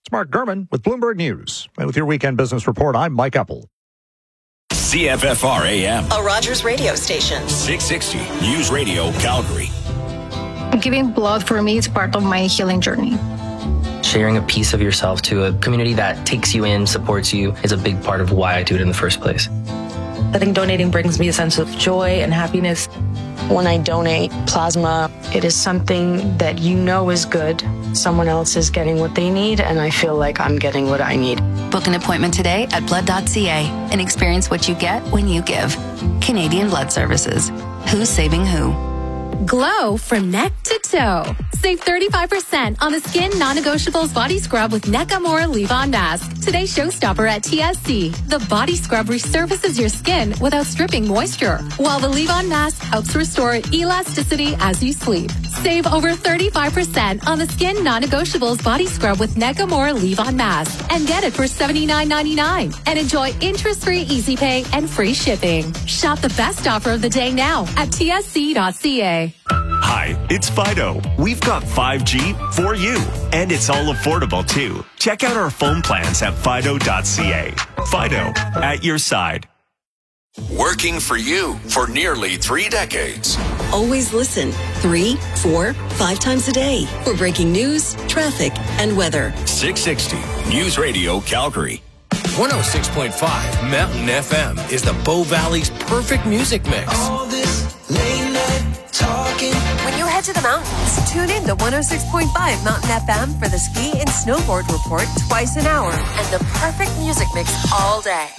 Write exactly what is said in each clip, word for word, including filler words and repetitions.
It's Mark Gurman with Bloomberg News. And with your weekend business report, I'm Mike Epple. C F F R A M. A Rogers radio station. six sixty News Radio Calgary. Giving blood for me is part of my healing journey. Sharing a piece of yourself to a community that takes you in, supports you, is a big part of why I do it in the first place. I think donating brings me a sense of joy and happiness. When I donate plasma, it is something that you know is good. Someone else is getting what they need, and I feel like I'm getting what I need. Book an appointment today at blood dot c a and experience what you get when you give. Canadian Blood Services. Who's saving who? Glow from neck to toe. Save thirty-five percent on the Skin Non-Negotiables Body Scrub with Nakamura Leave-On Mask. Today's showstopper at T S C. The body scrub resurfaces your skin without stripping moisture, while the Leave-On Mask helps restore elasticity as you sleep. Save over thirty-five percent on the Skin Non-Negotiables Body Scrub with Nakamura Leave-On Mask and get it for seventy-nine ninety-nine. And enjoy interest-free easy pay and free shipping. Shop the best offer of the day now at T S C dot c a. Hi, it's Fido. We've got five G for you, and it's all affordable too. Check out our phone plans at fido dot c a. Fido, at your side. Working for you for nearly three decades. Always listen three, four, five times a day for breaking news, traffic, and weather. six sixty News Radio Calgary. one oh six point five Mountain F M is the Bow Valley's perfect music mix. All this late night talking. When you head to the mountains, tune in to one oh six point five Mountain F M for the ski and snowboard report twice an hour and the perfect music mix all day.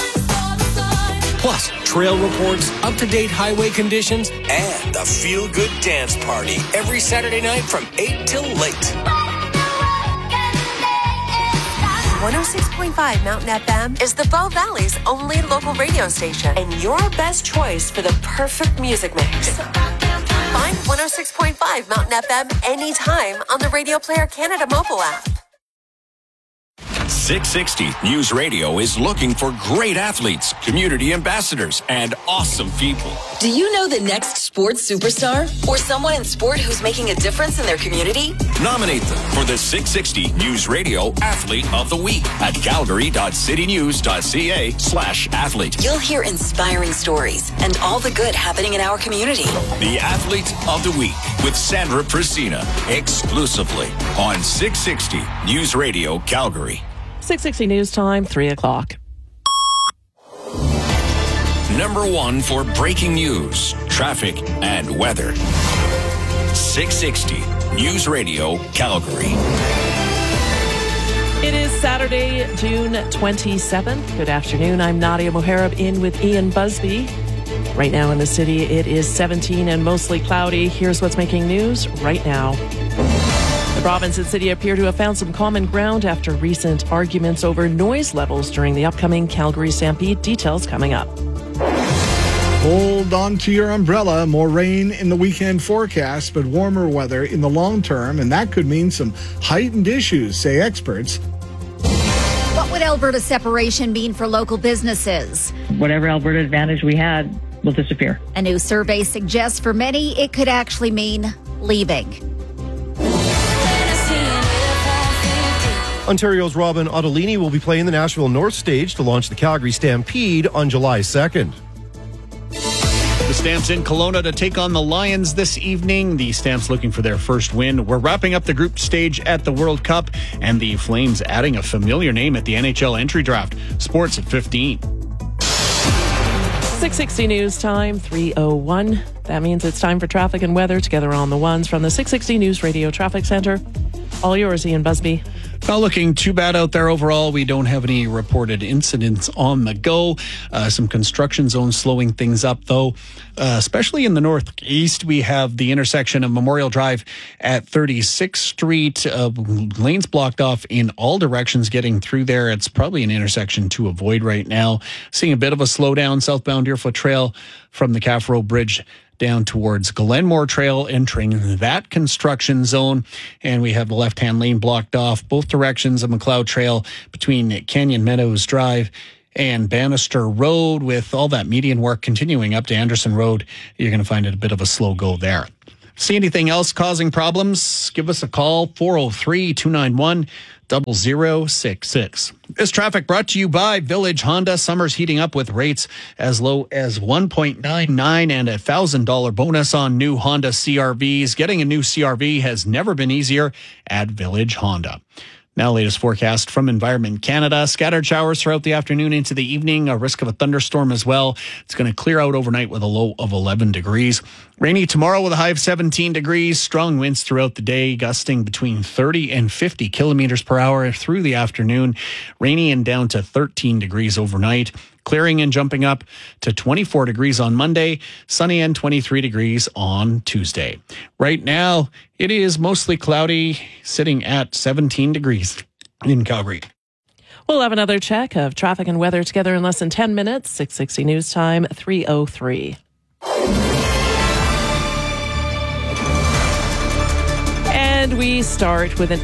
Plus, trail reports, up-to-date highway conditions, and the feel-good dance party every Saturday night from eight till late. one oh six point five Mountain F M is the Bow Valley's only local radio station and your best choice for the perfect music mix. Find one oh six point five Mountain F M anytime on the Radio Player Canada mobile app. six sixty News Radio is looking for great athletes, community ambassadors, and awesome people. Do you know the next sports superstar or someone in sport who's making a difference in their community? Nominate them for the six sixty News Radio Athlete of the Week at calgary dot city news dot c a slash athlete. You'll hear inspiring stories and all the good happening in our community. The Athlete of the Week with Sandra Priscina, exclusively on six sixty News Radio Calgary. six sixty News Time, three o'clock. Number one for breaking news, traffic, and weather. six sixty News Radio Calgary. It is Saturday, June twenty-seventh. Good afternoon. I'm Nadia Moharib in with Ian Busby. Right now in the city, it is seventeen and mostly cloudy. Here's what's making news right now. The province and city appear to have found some common ground after recent arguments over noise levels during the upcoming Calgary Stampede. Details coming up. Hold on to your umbrella. More rain in the weekend forecast, but warmer weather in the long term, and that could mean some heightened issues, say experts. What would Alberta separation mean for local businesses? Whatever Alberta advantage we had will disappear. A new survey suggests for many it could actually mean leaving. Ontario's Robin Ottolini will be playing the Nashville North Stage to launch the Calgary Stampede on July second. The Stamps in Kelowna to take on the Lions this evening. The Stamps looking for their first win. We're wrapping up the group stage at the World Cup, and the Flames adding a familiar name at the N H L entry draft. Sports at fifteen. six sixty News Time, three oh one. That means it's time for traffic and weather together on the ones from the six sixty News Radio Traffic Center. All yours, Ian Busby. Not looking too bad out there overall. We don't have any reported incidents on the go. Uh, some construction zones slowing things up, though, uh, especially in the northeast. We have the intersection of Memorial Drive at thirty-sixth Street. Uh, lanes blocked off in all directions getting through there. It's probably an intersection to avoid right now. Seeing a bit of a slowdown southbound Deerfoot Trail from the Calf Road Bridge down towards Glenmore Trail, entering that construction zone. And we have the left-hand lane blocked off both directions of McLeod Trail between Canyon Meadows Drive and Bannister Road, with all that median work continuing up to Anderson Road. You're going to find it a bit of a slow go there. See anything else causing problems? Give us a call, four oh three, two nine one, zero zero six six. This traffic brought to you by Village Honda. Summer's heating up with rates as low as one point nine nine and a one thousand dollars bonus on new Honda C R Vs. Getting a new C R V has never been easier at Village Honda. Now, latest forecast from Environment Canada. Scattered showers throughout the afternoon into the evening. A risk of a thunderstorm as well. It's going to clear out overnight with a low of eleven degrees. Rainy tomorrow with a high of seventeen degrees. Strong winds throughout the day, gusting between thirty and fifty kilometers per hour through the afternoon. Rainy and down to thirteen degrees overnight. Clearing and jumping up to twenty-four degrees on Monday, sunny and twenty-three degrees on Tuesday. Right now, it is mostly cloudy, sitting at seventeen degrees in Calgary. We'll have another check of traffic and weather together in less than ten minutes. six sixty News Time, three oh three. And we start with an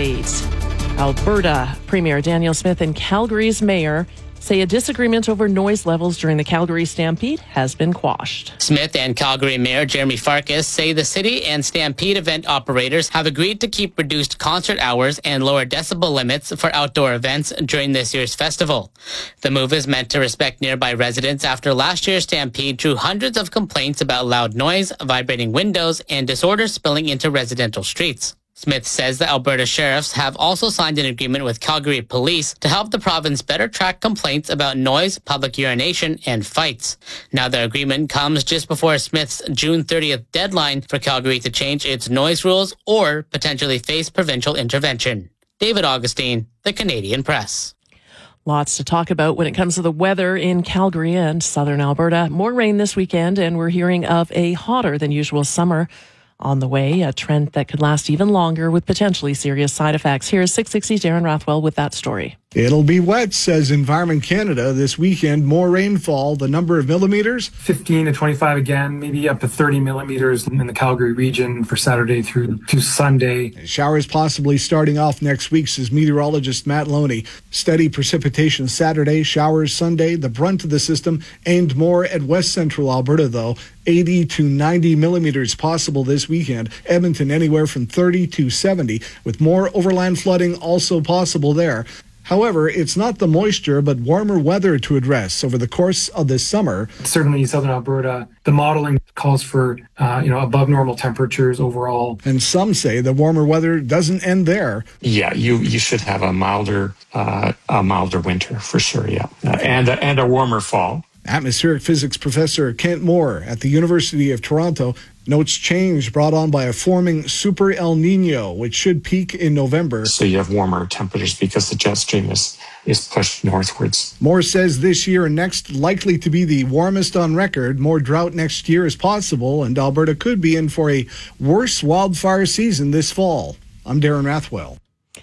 update. Alberta Premier Danielle Smith and Calgary's Mayor say a disagreement over noise levels during the Calgary Stampede has been quashed. Smith and Calgary Mayor Jeremy Farkas say the city and Stampede event operators have agreed to keep reduced concert hours and lower decibel limits for outdoor events during this year's festival. The move is meant to respect nearby residents after last year's Stampede drew hundreds of complaints about loud noise, vibrating windows, and disorders spilling into residential streets. Smith says the Alberta sheriffs have also signed an agreement with Calgary Police to help the province better track complaints about noise, public urination, and fights. Now the agreement comes just before Smith's June thirtieth deadline for Calgary to change its noise rules or potentially face provincial intervention. David Augustine, The Canadian Press. Lots to talk about when it comes to the weather in Calgary and southern Alberta. More rain this weekend, and we're hearing of a hotter than usual summer on the way, a trend that could last even longer with potentially serious side effects. Here's six sixty's Darren Rathwell with that story. It'll be wet, says Environment Canada this weekend. More rainfall, the number of millimeters? fifteen to twenty-five again, maybe up to thirty millimeters in the Calgary region for Saturday through to Sunday. Showers possibly starting off next week, says meteorologist Matt Loney. Steady precipitation Saturday, showers Sunday. The brunt of the system aimed more at west central Alberta, though. eighty to ninety millimeters possible this weekend. Edmonton anywhere from thirty to seventy, with more overland flooding also possible there. However, it's not the moisture, but warmer weather to address over the course of this summer. Certainly in southern Alberta, the modeling calls for uh, you know above normal temperatures overall. And some say the warmer weather doesn't end there. Yeah, you you should have a milder uh, a milder winter for sure. Yeah, uh, and a, and a warmer fall. Atmospheric physics professor Kent Moore at the University of Toronto notes change brought on by a forming super El Nino, which should peak in November. So you have warmer temperatures because the jet stream is, is pushed northwards. Moore says this year and next likely to be the warmest on record. More drought next year is possible, and Alberta could be in for a worse wildfire season this fall. I'm Darren Rathwell.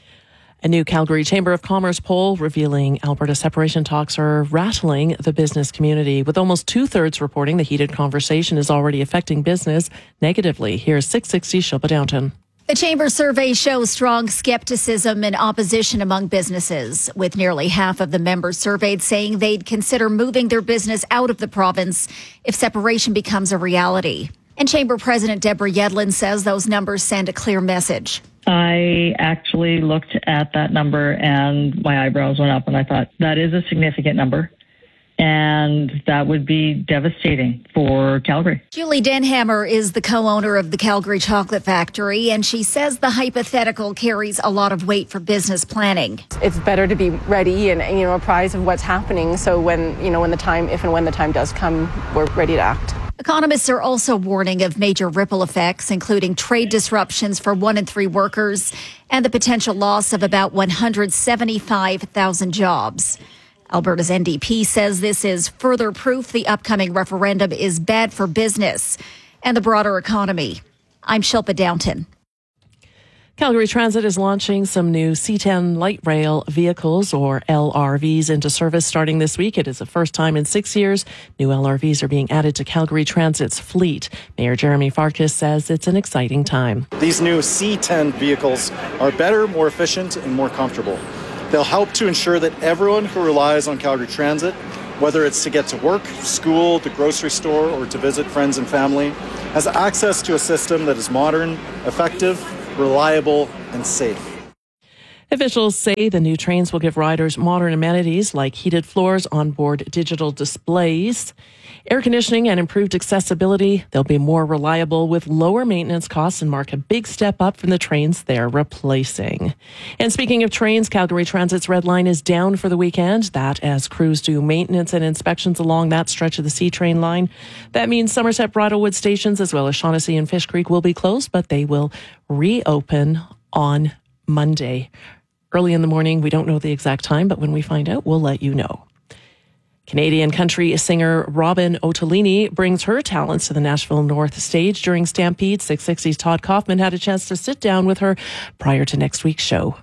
A new Calgary Chamber of Commerce poll revealing Alberta separation talks are rattling the business community, with almost two-thirds reporting the heated conversation is already affecting business negatively. Here's six sixty Shilpa Downton. The Chamber survey shows strong skepticism and opposition among businesses, with nearly half of the members surveyed saying they'd consider moving their business out of the province if separation becomes a reality. And Chamber President Deborah Yedlin says those numbers send a clear message. I actually looked at that number and my eyebrows went up, and I thought that is a significant number. And that would be devastating for Calgary. Julie Denhammer is the co-owner of the Calgary Chocolate Factory, and she says the hypothetical carries a lot of weight for business planning. It's better to be ready and, you know, apprised of what's happening, so when, you know, when the time, if and when the time does come, we're ready to act. Economists are also warning of major ripple effects, including trade disruptions for one in three workers and the potential loss of about one hundred seventy-five thousand jobs. Alberta's N D P says this is further proof the upcoming referendum is bad for business and the broader economy. I'm Shilpa Downton. Calgary Transit is launching some new C ten light rail vehicles, or L R Vs, into service starting this week. It is the first time in six years new L R Vs are being added to Calgary Transit's fleet. Mayor Jeremy Farkas says it's an exciting time. These new C ten vehicles are better, more efficient, and more comfortable. They'll help to ensure that everyone who relies on Calgary Transit whether it's to get to work, school, the grocery store, or to visit friends and family, has access to a system that is modern, effective, reliable, and safe. Officials say the new trains will give riders modern amenities like heated floors, onboard digital displays, air conditioning, and improved accessibility. They'll be more reliable with lower maintenance costs and mark a big step up from the trains they're replacing. And speaking of trains, Calgary Transit's Red Line is down for the weekend. That as crews do maintenance and inspections along that stretch of the C train line. That means Somerset Bridlewood stations as well as Shaughnessy and Fish Creek will be closed, but they will reopen on Monday. Early in the morning, we don't know the exact time, but when we find out, we'll let you know. Canadian country singer Robin Ottolini brings her talents to the Nashville North stage during Stampede. six sixty's Todd Kaufman had a chance to sit down with her prior to next week's show.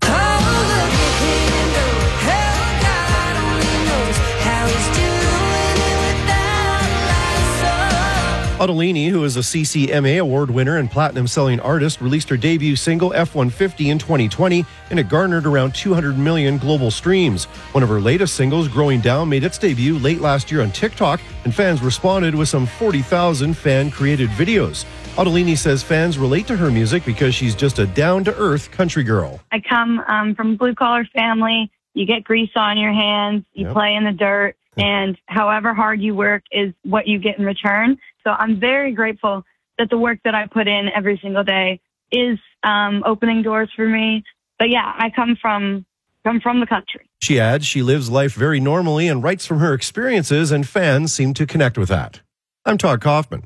Ottolini, who is a C C M A award winner and platinum-selling artist, released her debut single F one fifty in twenty twenty, and it garnered around two hundred million global streams. One of her latest singles, Growing Down, made its debut late last year on TikTok, and fans responded with some forty thousand fan-created videos. Ottolini says fans relate to her music because she's just a down-to-earth country girl. I come um, from a blue-collar family. You get grease on your hands. You yep. play in the dirt. And however hard you work is what you get in return. So I'm very grateful that the work that I put in every single day is um, opening doors for me. But yeah, I come from come from the country. She adds she lives life very normally and writes from her experiences, and fans seem to connect with that. I'm Todd Kaufman.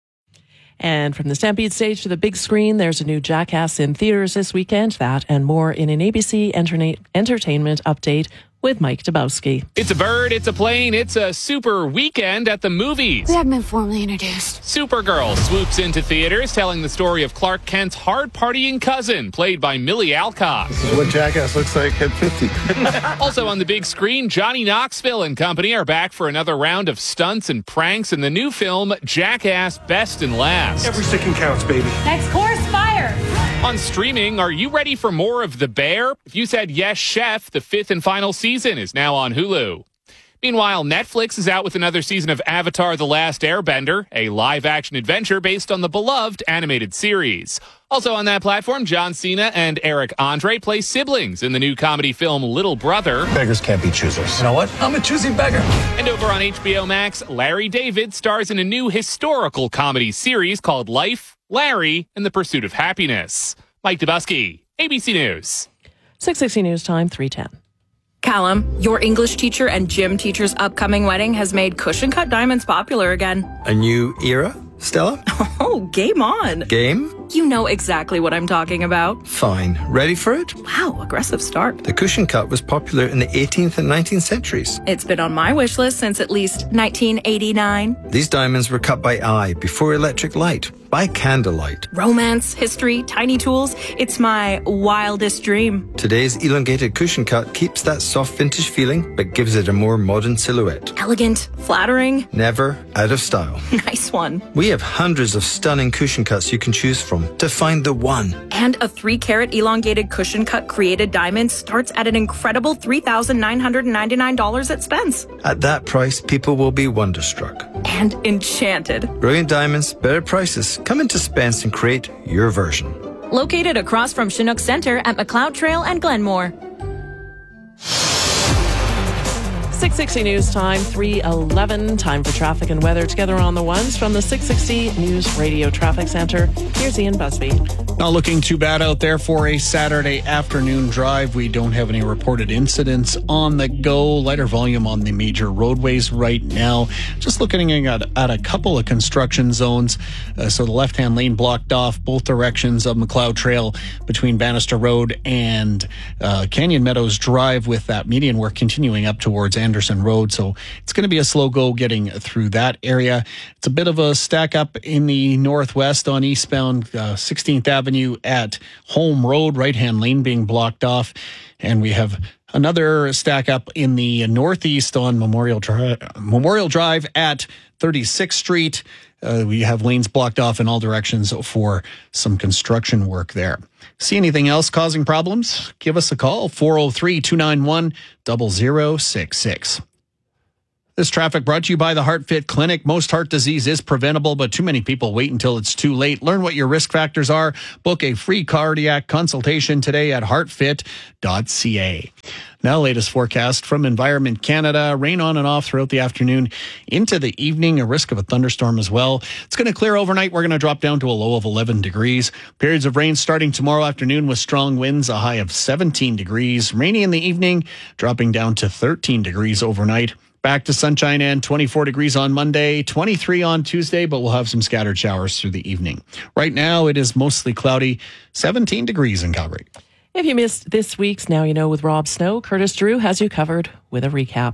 And from the Stampede stage to the big screen, there's a new Jackass in theaters this weekend. That and more in an A B C Enterna- Entertainment update with Mike Dabowski. It's a bird, it's a plane, it's a super weekend at the movies. We haven't been formally introduced. Supergirl swoops into theaters, telling the story of Clark Kent's hard-partying cousin, played by Millie Alcock. This is what Jackass looks like at fifty. Also on the big screen, Johnny Knoxville and company are back for another round of stunts and pranks in the new film, Jackass Best and Last. Every second counts, baby. Next course, fire! On streaming, are you ready for more of The Bear? If you said yes, chef, the fifth and final season is now on Hulu. Meanwhile, Netflix is out with another season of Avatar: The Last Airbender, a live-action adventure based on the beloved animated series. Also on that platform, John Cena and Eric Andre play siblings in the new comedy film Little Brother. Beggars can't be choosers. You know what? I'm a choosy beggar. And over on H B O Max, Larry David stars in a new historical comedy series called Life, Larry, and the Pursuit of Happiness. Mike Dabowski, A B C News. six sixty News Time, three ten. Callum, your English teacher and gym teacher's upcoming wedding has made cushion cut diamonds popular again. A new era, Stella? Oh, game on. Game? You know exactly what I'm talking about. Fine. Ready for it? Wow, aggressive start. The cushion cut was popular in the eighteenth and nineteenth centuries. It's been on my wish list since at least nineteen eighty-nine. These diamonds were cut by eye before electric light, by candlelight. Romance, history, tiny tools. It's my wildest dream. Today's elongated cushion cut keeps that soft vintage feeling, but gives it a more modern silhouette. Elegant, flattering. Never out of style. Nice one. We have hundreds of stunning cushion cuts you can choose from to find the one. And a three carat elongated cushion cut created diamond starts at an incredible three thousand nine hundred ninety-nine dollars at Spence. At that price, people will be wonderstruck. And enchanted. Brilliant diamonds, better prices. Come into Spence and create your version. Located across from Chinook Center at McLeod Trail and Glenmore. six sixty News Time, three eleven. Time for traffic and weather together on the ones from the six sixty News Radio Traffic Center. Here's Ian Busby. Not looking too bad out there for a Saturday afternoon drive. We don't have any reported incidents on the go. Lighter volume on the major roadways right now. Just looking at, at a couple of construction zones. Uh, so the left-hand lane blocked off both directions of McLeod Trail between Bannister Road and uh, Canyon Meadows Drive, with that median work continuing up towards Anderson Road. So it's going to be a slow go getting through that area. It's a bit of a stack up in the northwest on eastbound uh, sixteenth Avenue at Holm Road, right-hand lane being blocked off. And we have another stack up in the northeast on Memorial Drive, Memorial Drive at thirty-sixth Street. Uh, we have lanes blocked off in all directions for some construction work there. See anything else causing problems? Give us a call, four oh three, two nine one, zero zero six six. This traffic brought to you by the HeartFit Clinic. Most heart disease is preventable, but too many people wait until it's too late. Learn what your risk factors are. Book a free cardiac consultation today at heart fit dot c a. Now, latest forecast from Environment Canada. Rain on and off throughout the afternoon into the evening. A risk of a thunderstorm as well. It's going to clear overnight. We're going to drop down to a low of eleven degrees. Periods of rain starting tomorrow afternoon with strong winds, a high of seventeen degrees. Rainy in the evening, dropping down to thirteen degrees overnight. Back to sunshine and twenty-four degrees on Monday, twenty-three on Tuesday, but we'll have some scattered showers through the evening. Right now, it is mostly cloudy, seventeen degrees in Calgary. If you missed this week's Now You Know with Rob Snow, Curtis Drew has you covered with a recap.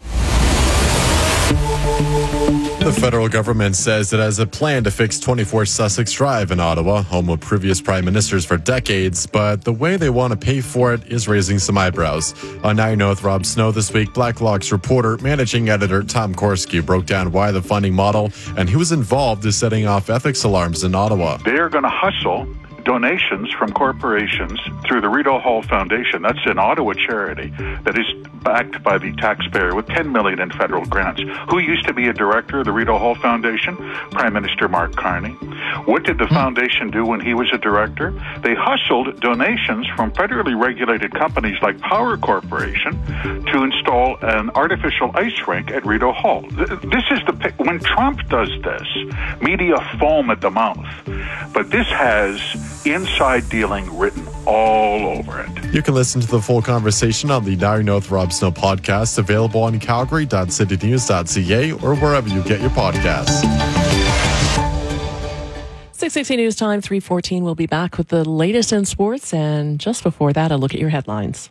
The federal government says it has a plan to fix twenty-four Sussex Drive in Ottawa, home of previous prime ministers for decades, but the way they want to pay for it is raising some eyebrows. On Now You Know with Rob Snow this week, Blacklock's reporter, managing editor Tom Korski broke down why the funding model and who was involved is setting off ethics alarms in Ottawa. They are going to hustle donations from corporations through the Rideau Hall Foundation. That's an Ottawa charity that is backed by the taxpayer with ten million dollars in federal grants. Who used to be a director of the Rideau Hall Foundation? Prime Minister Mark Carney. What did the foundation do when he was a director? They hustled donations from federally regulated companies like Power Corporation to install an artificial ice rink at Rideau Hall. This is the when Trump does this, media foam at the mouth. But this has inside dealing written all over it. You can listen to the full conversation on the Now You Know with Rob Snow podcast, available on calgary dot city news dot c a or wherever you get your podcasts. six sixty News Time, three fourteen. We'll be back with the latest in sports, and just before that, a look at your headlines.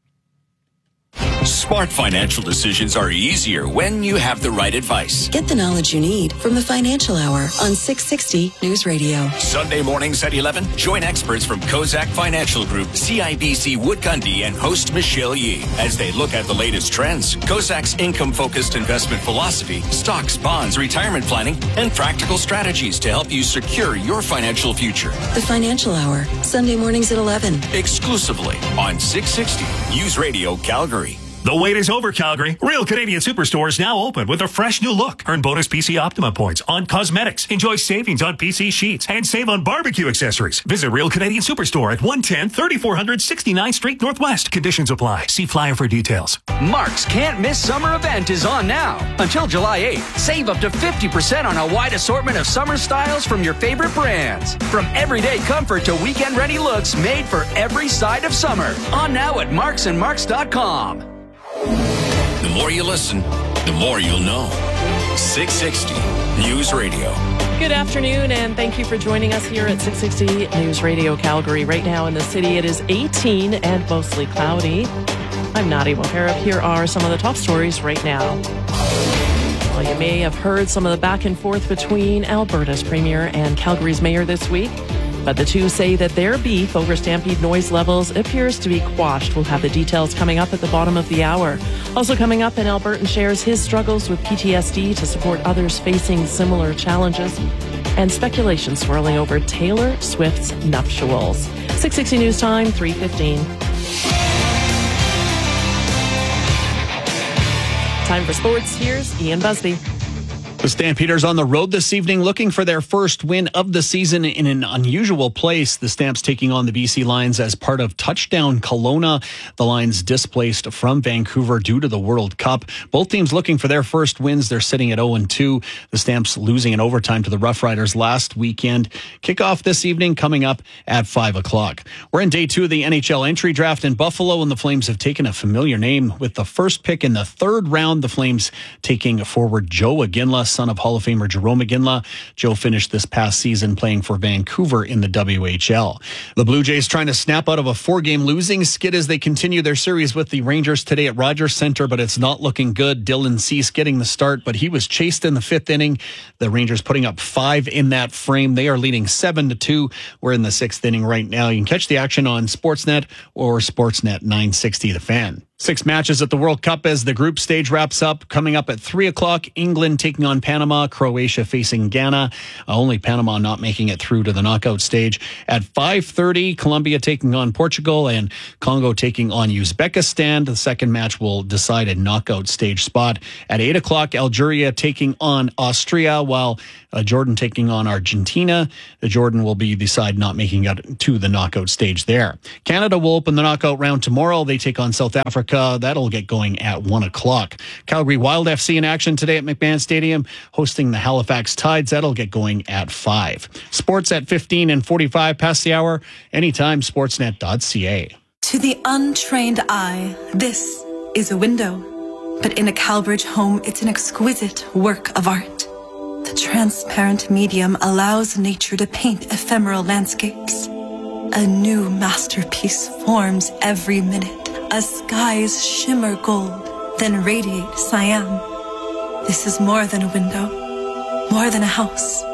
Smart financial decisions are easier when you have the right advice. Get the knowledge you need from the Financial Hour on six sixty News Radio. Sunday mornings at eleven, join experts from Kozak Financial Group, C I B C Wood Gundy, and host Michelle Yee as they look at the latest trends, Kozak's income-focused investment philosophy, stocks, bonds, retirement planning, and practical strategies to help you secure your financial future. The Financial Hour, Sunday mornings at eleven. Exclusively on six sixty News Radio Calgary. The wait is over, Calgary. Real Canadian Superstore is now open with a fresh new look. Earn bonus P C Optima points on cosmetics. Enjoy savings on P C sheets and save on barbecue accessories. Visit Real Canadian Superstore at one ten thirty-four hundred sixty-ninth Street Northwest. Conditions apply. See flyer for details. Mark's Can't Miss Summer event is on now. Until July eighth, save up to fifty percent on a wide assortment of summer styles from your favorite brands. From everyday comfort to weekend-ready looks made for every side of summer. On now at marks and marks dot com. The more you listen, the more you'll know. six sixty News Radio. Good afternoon, and thank you for joining us here at six sixty News Radio Calgary. Right now in the city, it is eighteen and mostly cloudy. I'm Nadia Moharib. Here are some of the top stories right now. Well, you may have heard some of the back and forth between Alberta's Premier and Calgary's Mayor this week. But the two say that their beef over Stampede noise levels appears to be quashed. We'll have the details coming up at the bottom of the hour. Also coming up, an Albertan shares his struggles with P T S D to support others facing similar challenges. And speculation swirling over Taylor Swift's nuptials. six sixty News Time, three fifteen. Time for sports. Here's Ian Busby. The Stampeders on the road this evening looking for their first win of the season in an unusual place. The Stamps taking on the B C Lions as part of Touchdown Kelowna. The Lions displaced from Vancouver due to the World Cup. Both teams looking for their first wins. They're sitting at oh and two. The Stamps losing in overtime to the Rough Riders last weekend. Kickoff this evening coming up at five o'clock. We're in day two of the N H L entry draft in Buffalo, and the Flames have taken a familiar name with the first pick in the third round. The Flames taking forward Joe Iginla, son of Hall of Famer Jerome Iginla. Joe finished this past season playing for Vancouver in the W H L. The Blue Jays trying to snap out of a four-game losing skid as they continue their series with the Rangers today at Rogers Centre, but it's not looking good. Dylan Cease getting the start, but he was chased in the fifth inning. The Rangers putting up five in that frame. They are leading seven to two. We're in the sixth inning right now. You can catch the action on Sportsnet or Sportsnet nine sixty The Fan. Six matches at the World Cup as the group stage wraps up. Coming up at three o'clock, England taking on Panama, Croatia facing Ghana. Uh, only Panama not making it through to the knockout stage. At five thirty, Colombia taking on Portugal and Congo taking on Uzbekistan. The second match will decide a knockout stage spot. At eight o'clock, Algeria taking on Austria, while uh, Jordan taking on Argentina. The Jordan will be the side not making it to the knockout stage there. Canada will open the knockout round tomorrow. They take on South Africa. That'll get going at one o'clock. Calgary Wild F C in action today at McMahon Stadium, hosting the Halifax Tides. That'll get going at five. Sports at fifteen and forty-five past the hour. Anytime, sportsnet dot c a. To the untrained eye, this is a window. But in a Calbridge home, it's an exquisite work of art. The transparent medium allows nature to paint ephemeral landscapes. A new masterpiece forms every minute. As skies shimmer gold, then radiate cyan. This is more than a window, more than a house.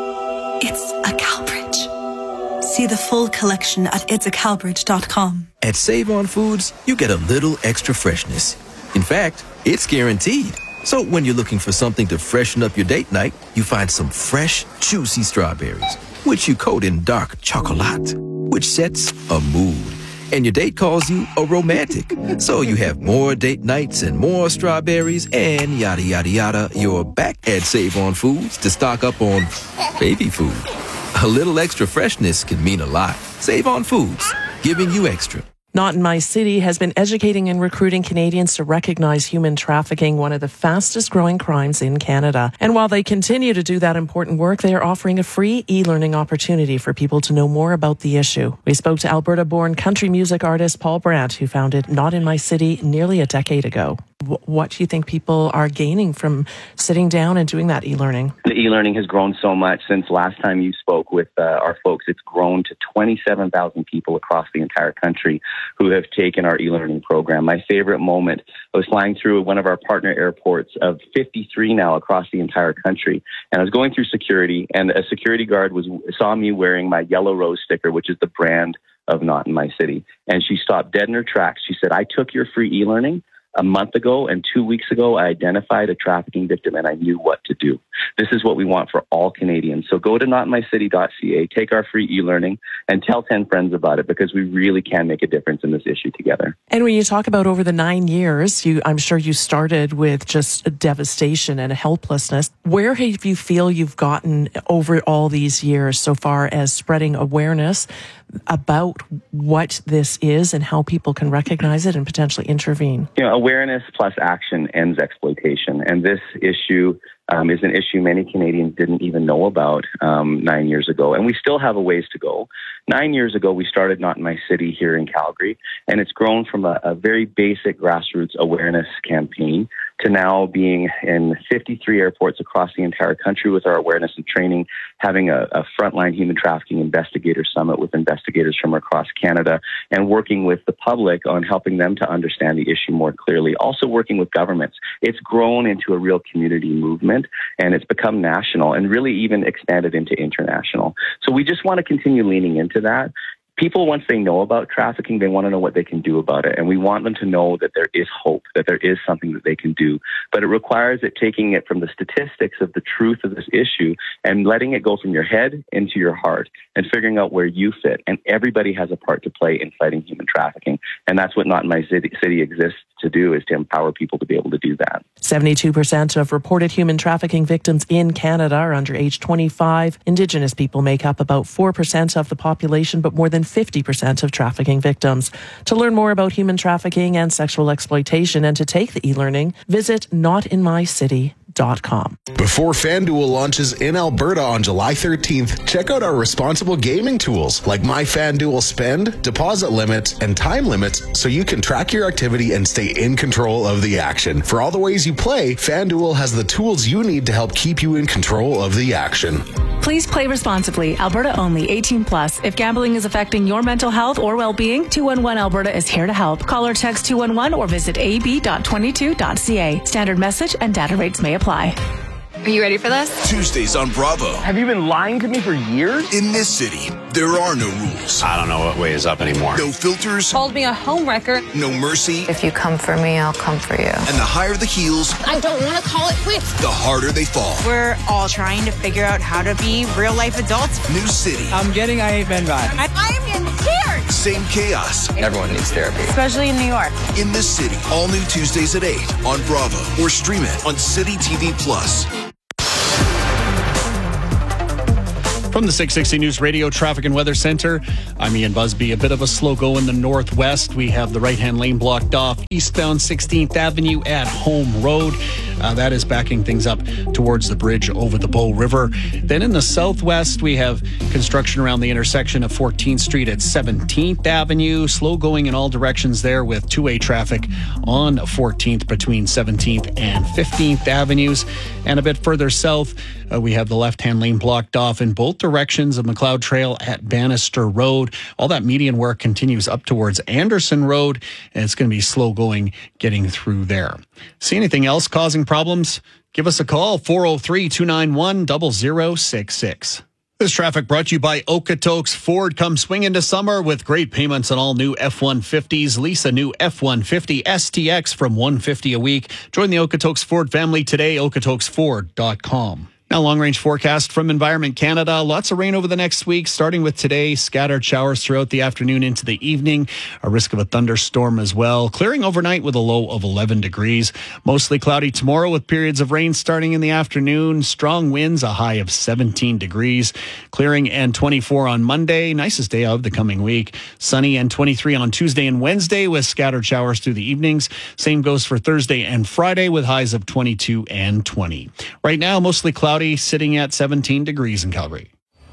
It's a Calbridge. See the full collection at its a calbridge dot com. At Save On Foods, you get a little extra freshness. In fact, it's guaranteed. So when you're looking for something to freshen up your date night, you find some fresh, juicy strawberries, which you coat in dark chocolate, which sets a mood. And your date calls you a romantic. So you have more date nights and more strawberries and yada, yada, yada. You're back at Save On Foods to stock up on baby food. A little extra freshness can mean a lot. Save On Foods, giving you extra. Not in My City has been educating and recruiting Canadians to recognize human trafficking, one of the fastest growing crimes in Canada. And while they continue to do that important work, they are offering a free e-learning opportunity for people to know more about the issue. We spoke to Alberta-born country music artist Paul Brandt, who founded Not in My City nearly a decade ago. What do you think people are gaining from sitting down and doing that e-learning? The e-learning has grown so much since last time you spoke with uh, our folks. It's grown to twenty-seven thousand people across the entire country who have taken our e-learning program. My favorite moment, I was flying through one of our partner airports of fifty-three now across the entire country. And I was going through security, and a security guard was saw me wearing my Yellow Rose sticker, which is the brand of Not in My City. And she stopped dead in her tracks. She said, I took your free e-learning a month ago, and two weeks ago, I identified a trafficking victim and I knew what to do. This is what we want for all Canadians. So go to not in my city dot c a, take our free e-learning, and tell ten friends about it, because we really can make a difference in this issue together. And when you talk about over the nine years, you, I'm sure you started with just a devastation and a helplessness. Where have you feel you've gotten over all these years so far as spreading awareness about what this is and how people can recognize it and potentially intervene? You know, awareness plus action ends exploitation. And this issue um, is an issue many Canadians didn't even know about um, nine years ago. And we still have a ways to go. Nine years ago, we started Not in My City here in Calgary, and it's grown from a, a very basic grassroots awareness campaign to now being in fifty-three airports across the entire country with our awareness and training, having a, a frontline human trafficking investigator summit with investigators from across Canada, and working with the public on helping them to understand the issue more clearly. Also working with governments. It's grown into a real community movement, and it's become national and really even expanded into international. So we just want to continue leaning into that. People, once they know about trafficking, they want to know what they can do about it. And we want them to know that there is hope, that there is something that they can do. But it requires it taking it from the statistics of the truth of this issue and letting it go from your head into your heart and figuring out where you fit. And everybody has a part to play in fighting human trafficking. And that's what Not in My City, city exists to do, is to empower people to be able to do that. seventy-two percent of reported human trafficking victims in Canada are under age twenty-five. Indigenous people make up about four percent of the population, but more than fifty percent of trafficking victims. To learn more about human trafficking and sexual exploitation and to take the e-learning, visit not in my city dot com. Before FanDuel launches in Alberta on July thirteenth, check out our responsible gaming tools like My FanDuel Spend, deposit limits, and time limits so you can track your activity and stay in control of the action. For all the ways you play, FanDuel has the tools you need to help keep you in control of the action. Please play responsibly. Alberta only. eighteen plus. If gambling is affecting your mental health or well-being, two one one Alberta is here to help. Call or text two one one or visit a b dot twenty-two dot c a. Standard message and data rates may apply. Are you ready for this? Tuesdays on Bravo. Have you been lying to me for years? In this city, There are no rules. I don't know what way is up anymore. No filters. Called me a homewrecker. No mercy. If you come for me, I'll come for you. And the higher the heels, I don't want to call it quits. the harder they fall. We're all trying to figure out how to be real life adults. New city. I'm getting I Hate Men vibes. I, I'm in tears. Same chaos. Everyone needs therapy. Especially in New York. In the City. All new Tuesdays at eight on Bravo or stream it on City T V Plus. From the six sixty News Radio Traffic and Weather Center, I'm Ian Busby. A bit of a slow go in the northwest. We have the right-hand lane blocked off eastbound sixteenth Avenue at Home Road. Uh, that is backing things up towards the bridge over the Bow River. Then in the southwest, we have construction around the intersection of fourteenth Street at seventeenth Avenue. Slow going in all directions there with two-way traffic on fourteenth between seventeenth and fifteenth Avenues. And a bit further south, uh, we have the left-hand lane blocked off in both directions of McLeod Trail at Bannister Road. All that median work continues up towards Anderson Road, and it's going to be slow going getting through there. See anything else causing problems? Give us a call, four oh three, two nine one, zero zero six six. This traffic brought to you by Okotoks Ford. Come swing into summer with great payments on all new F one fifties. Lease a new F one fifty S T X from one hundred fifty dollars a week. Join the Okotoks Ford family today, okotoks ford dot com. Now, long-range forecast from Environment Canada. Lots of rain over the next week, starting with today. Scattered showers throughout the afternoon into the evening. A risk of a thunderstorm as well. Clearing overnight with a low of eleven degrees. Mostly cloudy tomorrow with periods of rain starting in the afternoon. Strong winds, a high of seventeen degrees. Clearing and twenty-four on Monday. Nicest day of the coming week. Sunny and twenty-three on Tuesday and Wednesday with scattered showers through the evenings. Same goes for Thursday and Friday with highs of twenty-two and twenty. Right now, mostly cloudy. Sitting at seventeen degrees in Calgary.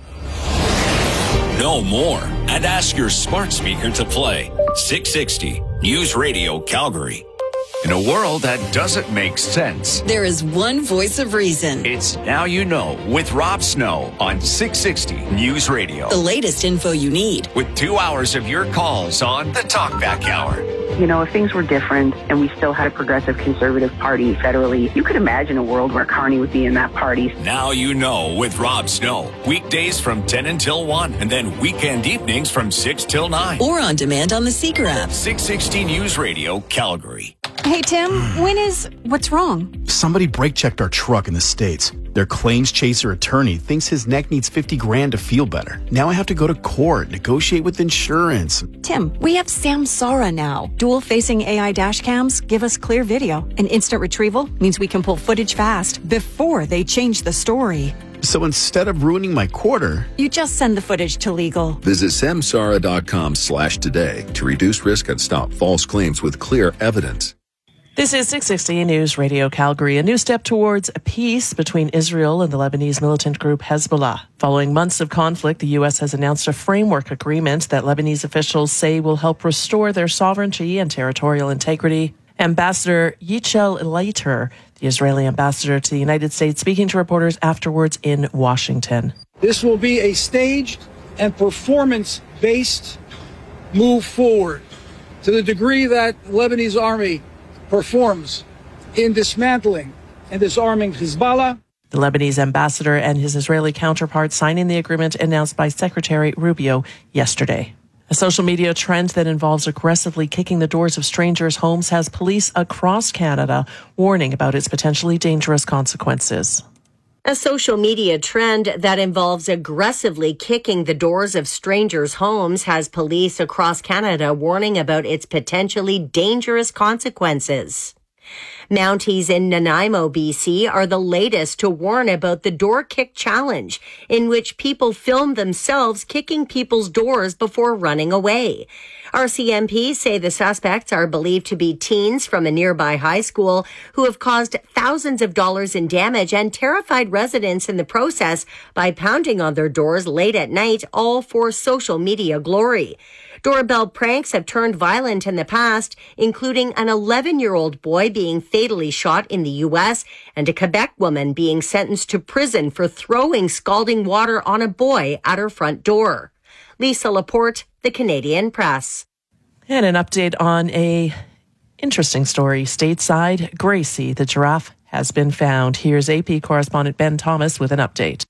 Know more and ask your smart speaker to play six sixty News Radio Calgary. In a world that doesn't make sense, there is one voice of reason. It's Now You Know with Rob Snow on six sixty News Radio. The latest info you need. With two hours of your calls on the Talkback Hour. You know, if things were different and we still had a progressive conservative party federally, you could imagine a world where Carney would be in that party. Now You Know with Rob Snow. Weekdays from ten until one, and then weekend evenings from six till nine. Or on demand on the Seeker app. six sixty News Radio, Calgary. Hey, Tim, when is... What's wrong? Somebody brake-checked our truck in the States. Their claims chaser attorney thinks his neck needs fifty grand to feel better. Now I have to go to court, negotiate with insurance. Tim, we have Samsara now. Dual-facing A I dash cams give us clear video. And instant retrieval means we can pull footage fast before they change the story. So instead of ruining my quarter... You just send the footage to legal. Visit samsara.com slash today to reduce risk and stop false claims with clear evidence. This is six sixty News Radio Calgary, a new step towards a peace between Israel and the Lebanese militant group Hezbollah. Following months of conflict, the U S has announced a framework agreement that Lebanese officials say will help restore their sovereignty and territorial integrity. Ambassador Yichel Leiter, the Israeli ambassador to the United States, speaking to reporters afterwards in Washington. This will be a staged and performance-based move forward to the degree that the Lebanese army performs in dismantling and disarming Hezbollah. The Lebanese ambassador and his Israeli counterpart signing the agreement announced by Secretary Rubio yesterday. A social media trend that involves aggressively kicking the doors of strangers' homes has police across Canada warning about its potentially dangerous consequences. A social media trend that involves aggressively kicking the doors of strangers' homes has police across Canada warning about its potentially dangerous consequences. Mounties in Nanaimo, B C are the latest to warn about the door kick challenge, in which people film themselves kicking people's doors before running away. R C M P say the suspects are believed to be teens from a nearby high school who have caused thousands of dollars in damage and terrified residents in the process by pounding on their doors late at night, all for social media glory. Doorbell pranks have turned violent in the past, including an eleven-year-old boy being fatally shot in the U S and a Quebec woman being sentenced to prison for throwing scalding water on a boy at her front door. Lisa Laporte, The Canadian Press. And an update on a interesting story. Stateside, Gracie, the giraffe, has been found. Here's A P correspondent Ben Thomas with an update.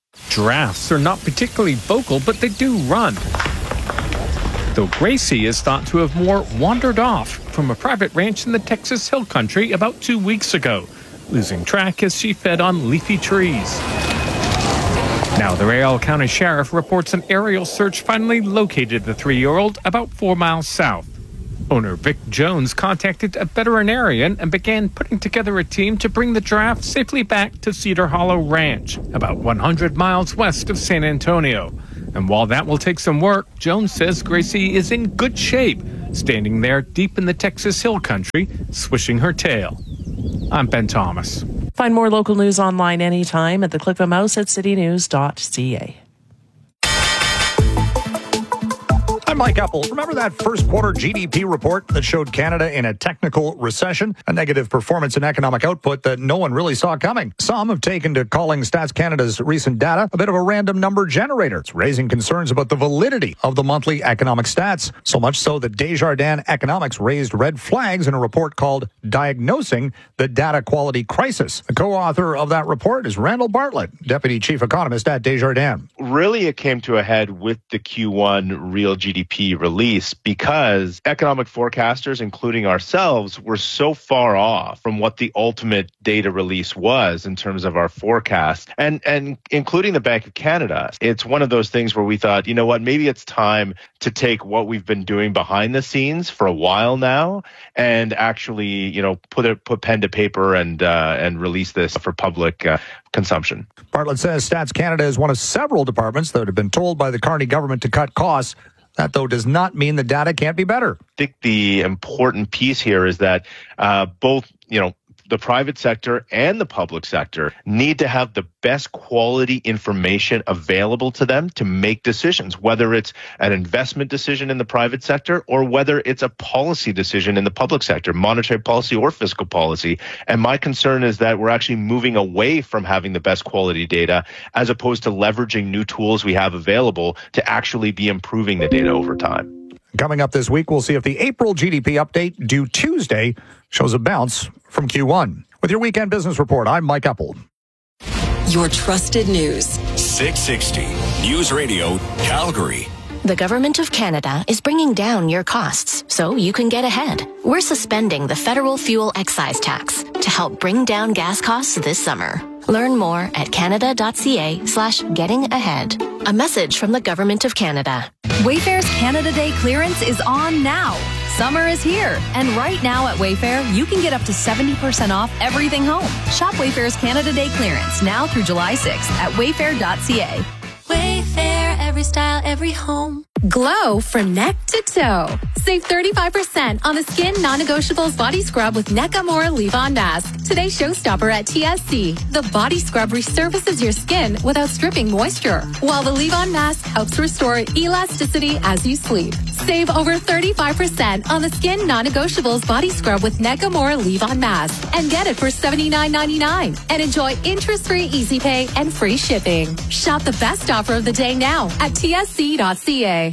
Giraffes are not particularly vocal, but they do run. Though Gracie is thought to have more wandered off from a private ranch in the Texas Hill Country about two weeks ago, losing track as she fed on leafy trees. Now the Ray County Sheriff reports an aerial search finally located the three-year-old about four miles south. Owner Vic Jones contacted a veterinarian and began putting together a team to bring the giraffe safely back to Cedar Hollow Ranch, about one hundred miles west of San Antonio. And while that will take some work, Jones says Gracie is in good shape, standing there deep in the Texas Hill Country, swishing her tail. I'm Ben Thomas. Find more local news online anytime at the click of a mouse at city news dot c a. I'm Mike Apple. Remember that first quarter G D P report that showed Canada in a technical recession, a negative performance in economic output that no one really saw coming? Some have taken to calling Stats Canada's recent data a bit of a random number generator. It's raising concerns about the validity of the monthly economic stats, so much so that Desjardins Economics raised red flags in a report called Diagnosing the Data Quality Crisis. The co-author of that report is Randall Bartlett, Deputy Chief Economist at Desjardins. Really, it came to a head with the Q one real G D P release because economic forecasters, including ourselves, were so far off from what the ultimate data release was in terms of our forecast, and and including the Bank of Canada. It's one of those things where we thought, you know what, maybe it's time to take what we've been doing behind the scenes for a while now and actually, you know, put it put pen to paper and uh, and release this for public uh, consumption. Bartlett says Stats Canada is one of several departments that have been told by the Carney government to cut costs. That, though, does not mean the data can't be better. I think the important piece here is that uh, both, you know, the private sector and the public sector need to have the best quality information available to them to make decisions, whether it's an investment decision in the private sector or whether it's a policy decision in the public sector, monetary policy or fiscal policy. And my concern is that we're actually moving away from having the best quality data as opposed to leveraging new tools we have available to actually be improving the data over time. Coming up this week, we'll see if the April G D P update due Tuesday shows a bounce from Q one. With your Weekend Business Report, I'm Mike Apple. Your trusted news. six sixty News Radio, Calgary. The Government of Canada is bringing down your costs so you can get ahead. We're suspending the federal fuel excise tax to help bring down gas costs this summer. Learn more at canada.ca slash getting ahead. A message from the Government of Canada. Wayfair's Canada Day clearance is on now. Summer is here, and right now at Wayfair, you can get up to seventy percent off everything home. Shop Wayfair's Canada Day clearance now through July sixth at wayfair dot c a. Wayfair, every style, every home. Glow from neck to toe. Save thirty-five percent on the Skin Non-Negotiables Body Scrub with Nakamura Leave-On Mask. Today's showstopper at T S C. The body scrub resurfaces your skin without stripping moisture, while the Leave-On Mask helps restore elasticity as you sleep. Save over thirty-five percent on the Skin Non-Negotiables Body Scrub with Nakamura Leave-On Mask and get it for seventy-nine ninety-nine. And enjoy interest-free easy pay and free shipping. Shop the best offer of the day now at T S C dot C A.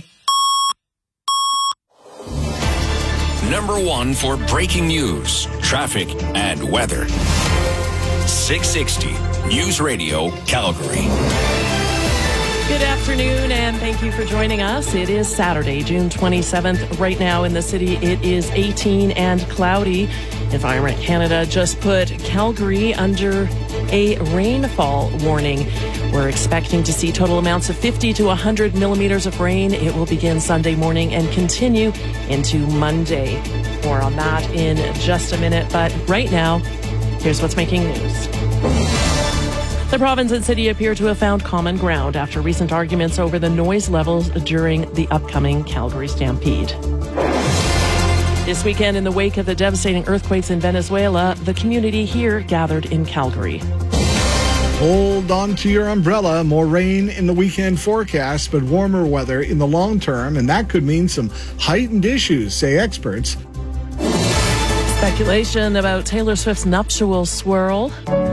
Number one for breaking news, traffic, and weather. six sixty News Radio, Calgary. Good afternoon, and thank you for joining us. It is Saturday, June twenty-seventh. Right now in the city, it is eighteen and cloudy. Environment Canada just put Calgary under a rainfall warning. We're expecting to see total amounts of fifty to one hundred millimeters of rain. It will begin Sunday morning and continue into Monday. More on that in just a minute, but right now, here's what's making news. The province and city appear to have found common ground after recent arguments over the noise levels during the upcoming Calgary Stampede. This weekend, in the wake of the devastating earthquakes in Venezuela, the community here gathered in Calgary. Hold on to your umbrella. More rain in the weekend forecast, but warmer weather in the long term, and that could mean some heightened issues, say experts. Speculation about Taylor Swift's nuptial swirl.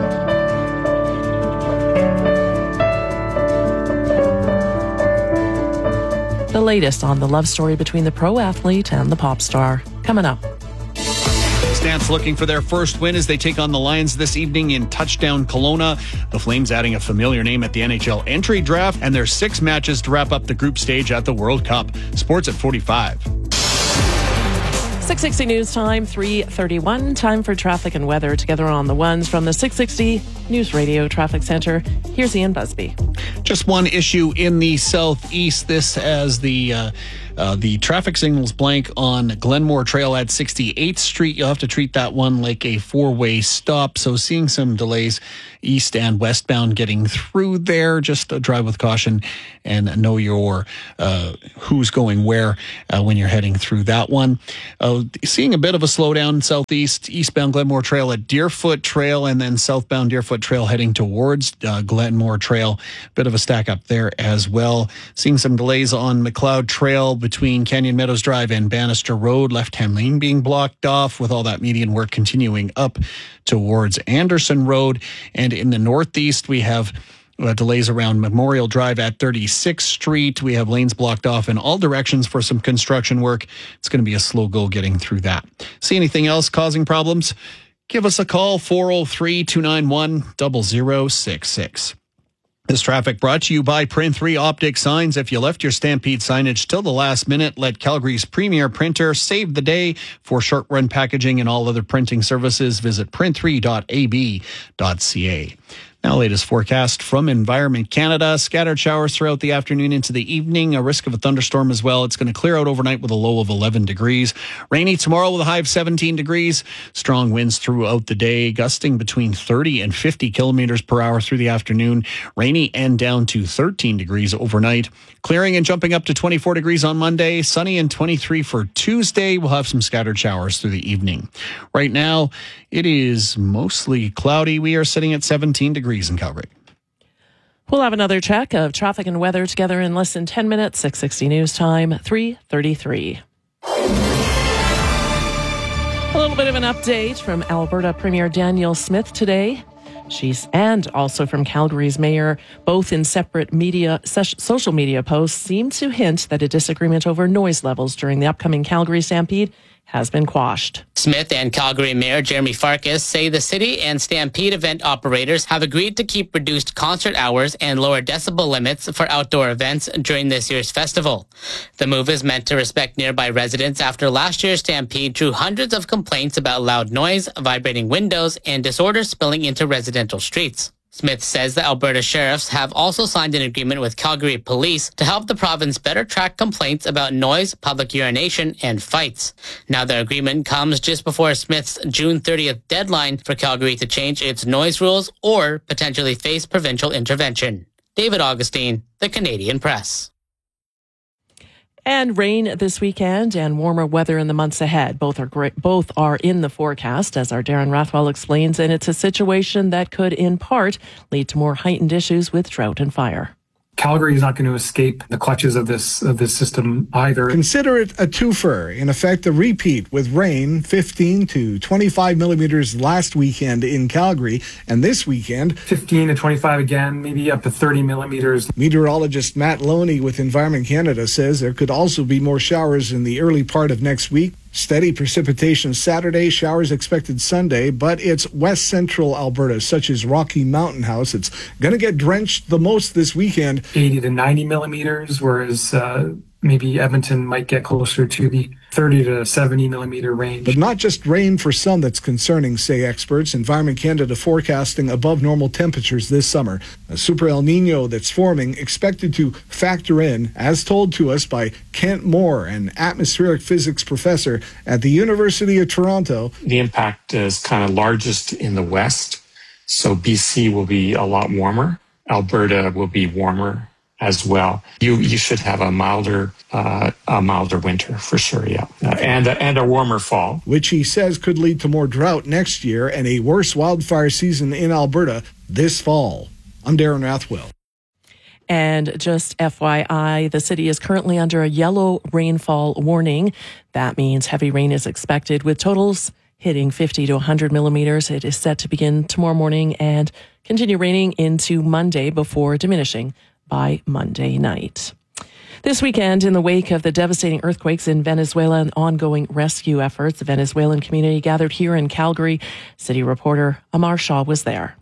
The latest on the love story between the pro athlete and the pop star. Coming up. Stamps looking for their first win as they take on the Lions this evening in Touchdown Kelowna. The Flames adding a familiar name at the N H L entry draft, and there's six matches to wrap up the group stage at the World Cup. Sports at forty-five. six sixty News Time, three thirty-one. Time for traffic and weather together on the ones from the six sixty News Radio Traffic Center. Here's Ian Busby. Just one issue in the southeast. This as the uh, uh, the traffic signals blank on Glenmore Trail at sixty-eighth Street. You'll have to treat that one like a four-way stop. So seeing some delays east and westbound getting through there. Just uh, drive with caution and know your uh, who's going where uh, when you're heading through that one. Uh, seeing a bit of a slowdown southeast, eastbound Glenmore Trail at Deerfoot Trail, and then southbound Deerfoot Trail heading towards uh, Glenmore Trail. Bit of a stack up there as well. Seeing some delays on McLeod Trail between Canyon Meadows Drive and Bannister Road. Left-hand lane being blocked off with all that median work continuing up towards Anderson Road. And in the northeast, we have Uh, delays around Memorial Drive at thirty-sixth Street. We have lanes blocked off in all directions for some construction work. It's going to be a slow go getting through that. See anything else causing problems? Give us a call, four oh three, two nine one, zero zero six six. This traffic brought to you by Print three Optic Signs. If you left your Stampede signage till the last minute, let Calgary's premier printer save the day. For short-run packaging and all other printing services, visit print three dot a b dot c a. Now, latest forecast from Environment Canada. Scattered showers throughout the afternoon into the evening. A risk of a thunderstorm as well. It's going to clear out overnight with a low of eleven degrees. Rainy tomorrow with a high of seventeen degrees. Strong winds throughout the day, gusting between thirty and fifty kilometers per hour through the afternoon. Rainy and down to thirteen degrees overnight. Clearing and jumping up to twenty-four degrees on Monday. Sunny and twenty-three for Tuesday. We'll have some scattered showers through the evening. Right now, it is mostly cloudy. We are sitting at seventeen degrees in Calgary. We'll have another check of traffic and weather together in less than ten minutes. six sixty News Time, three thirty-three. A little bit of an update from Alberta Premier Danielle Smith today. She's and also from Calgary's mayor, both in separate media social media posts, seem to hint that a disagreement over noise levels during the upcoming Calgary Stampede has been quashed. Smith and Calgary Mayor Jeremy Farkas say the city and Stampede event operators have agreed to keep reduced concert hours and lower decibel limits for outdoor events during this year's festival. The move is meant to respect nearby residents after last year's Stampede drew hundreds of complaints about loud noise, vibrating windows, and disorder spilling into residential streets. Smith says the Alberta sheriffs have also signed an agreement with Calgary Police to help the province better track complaints about noise, public urination, and fights. Now the agreement comes just before Smith's June thirtieth deadline for Calgary to change its noise rules or potentially face provincial intervention. David Augustine, The Canadian Press. And rain this weekend and warmer weather in the months ahead. Both are great. Both are in the forecast, as our Darren Rathwell explains, and it's a situation that could, in part, lead to more heightened issues with drought and fire. Calgary is not going to escape the clutches of this of this system either. Consider it a twofer. In effect, a repeat with rain, fifteen to twenty-five millimeters last weekend in Calgary, and this weekend, fifteen to twenty-five again, maybe up to thirty millimeters. Meteorologist Matt Loney with Environment Canada says there could also be more showers in the early part of next week. Steady precipitation Saturday, showers expected Sunday, but it's west central Alberta, such as Rocky Mountain House. It's going to get drenched the most this weekend. eighty to ninety millimeters, whereas uh, maybe Edmonton might get closer to the thirty to seventy millimeter range. But not just rain for some that's concerning, say experts. Environment Canada forecasting above normal temperatures this summer. A super El Nino that's forming expected to factor in, as told to us by Kent Moore, an atmospheric physics professor at the University of Toronto. The impact is kind of largest in the west, so B C will be a lot warmer. Alberta will be warmer as well. You you should have a milder uh, a milder winter for sure, yeah, uh, and a, and a warmer fall, which he says could lead to more drought next year and a worse wildfire season in Alberta this fall. I'm Darren Rathwell. And just F Y I, the city is currently under a yellow rainfall warning. That means heavy rain is expected with totals hitting fifty to one hundred millimeters. It is set to begin tomorrow morning and continue raining into Monday before diminishing by Monday night. This weekend, in the wake of the devastating earthquakes in Venezuela and ongoing rescue efforts, the Venezuelan community gathered here in Calgary. City reporter Amar Shah was there.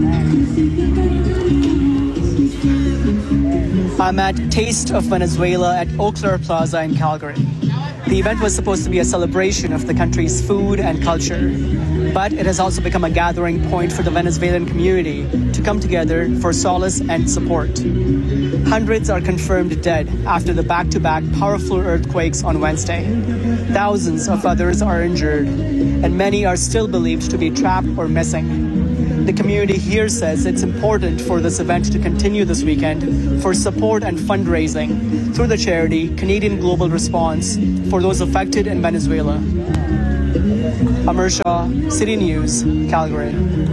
I'm at Taste of Venezuela at Eau Claire Plaza in Calgary. The event was supposed to be a celebration of the country's food and culture, but it has also become a gathering point for the Venezuelan community to come together for solace and support. Hundreds are confirmed dead after the back-to-back powerful earthquakes on Wednesday. Thousands of others are injured, and many are still believed to be trapped or missing. The community here says it's important for this event to continue this weekend for support and fundraising through the charity Canadian Global Response for those affected in Venezuela. Amar Shah, City News, Calgary.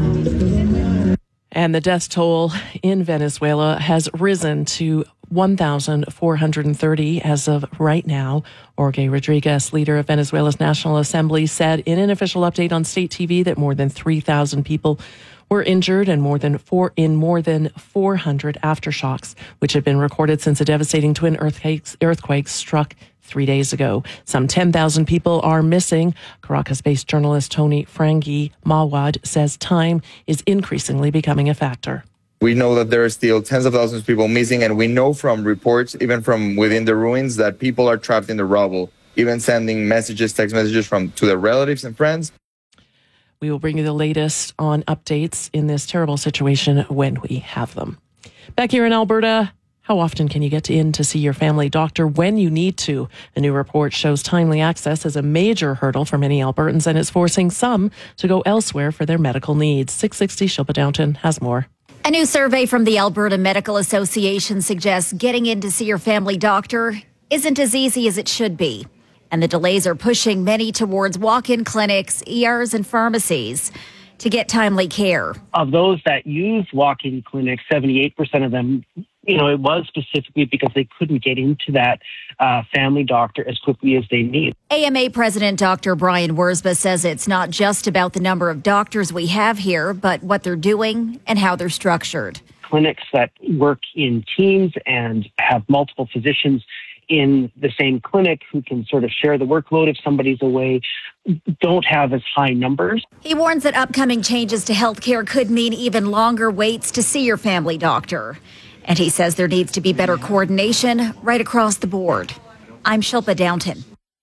And the death toll in Venezuela has risen to one thousand four hundred thirty as of right now. Jorge Rodriguez, leader of Venezuela's National Assembly, said in an official update on state T V that more than three thousand people were injured and more than four in more than four hundred aftershocks, which have been recorded since the devastating twin earthquakes, earthquakes struck three days ago. Some ten thousand people are missing. Caracas-based journalist Tony Frangi Mawad says time is increasingly becoming a factor. We know that there are still tens of thousands of people missing, and we know from reports, even from within the ruins, that people are trapped in the rubble, even sending messages, text messages from to their relatives and friends. We will bring you the latest on updates in this terrible situation when we have them. Back here in Alberta, how often can you get in to see your family doctor when you need to? A new report shows timely access is a major hurdle for many Albertans, and it's forcing some to go elsewhere for their medical needs. six sixty Shilpa Downton has more. A new survey from the Alberta Medical Association suggests getting in to see your family doctor isn't as easy as it should be. And the delays are pushing many towards walk-in clinics, E Rs, and pharmacies to get timely care. Of those that use walk-in clinics, seventy-eight percent of them, you know, it was specifically because they couldn't get into that uh, family doctor as quickly as they need. A M A President Doctor Brian Wurzba says it's not just about the number of doctors we have here, but what they're doing and how they're structured. Clinics that work in teams and have multiple physicians in the same clinic who can sort of share the workload if somebody's away don't have as high numbers. He warns that upcoming changes to healthcare could mean even longer waits to see your family doctor. And he says there needs to be better coordination right across the board. I'm Shilpa Downton.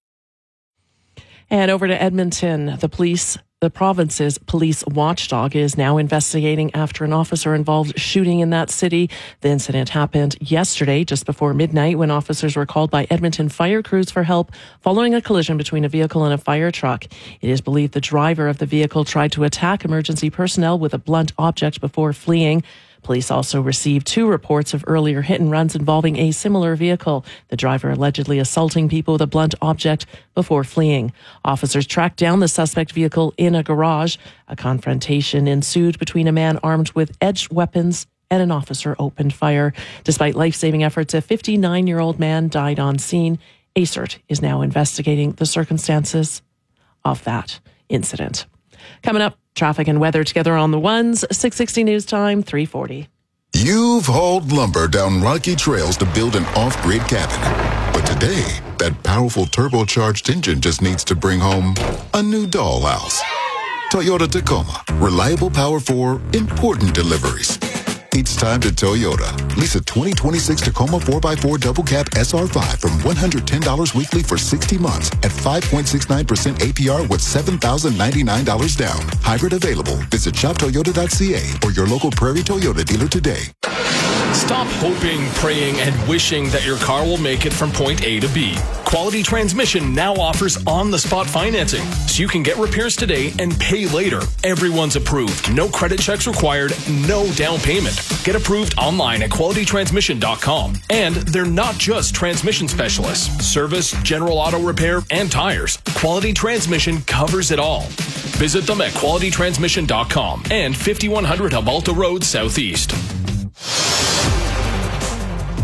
And over to Edmonton, the police The province's police watchdog is now investigating after an officer-involved shooting in that city. The incident happened yesterday, just before midnight, when officers were called by Edmonton fire crews for help following a collision between a vehicle and a fire truck. It is believed the driver of the vehicle tried to attack emergency personnel with a blunt object before fleeing. Police also received two reports of earlier hit and runs involving a similar vehicle, the driver allegedly assaulting people with a blunt object before fleeing. Officers tracked down the suspect vehicle in a garage. A confrontation ensued between a man armed with edged weapons and an officer opened fire. Despite life-saving efforts, a fifty-nine-year-old man died on scene. A C E R T is now investigating the circumstances of that incident. Coming up, traffic and weather together on the ones. six sixty News Time, three forty. You've hauled lumber down rocky trails to build an off-grid cabin. But today, that powerful turbocharged engine just needs to bring home a new dollhouse. Toyota Tacoma. Reliable power for important deliveries. It's time to Toyota. Lease a twenty twenty-six Tacoma four by four double cab S R five from one hundred ten dollars weekly for sixty months at five point six nine percent A P R with seven thousand ninety-nine dollars down. Hybrid available. Visit shop toyota dot c a or your local Prairie Toyota dealer today. Stop hoping, praying, and wishing that your car will make it from point A to B. Quality Transmission now offers on-the-spot financing, so you can get repairs today and pay later. Everyone's approved. No credit checks required, no down payment. Get approved online at quality transmission dot com. And they're not just transmission specialists. Service, general auto repair, and tires. Quality Transmission covers it all. Visit them at quality transmission dot com and fifty-one hundred Habalta Road Southeast.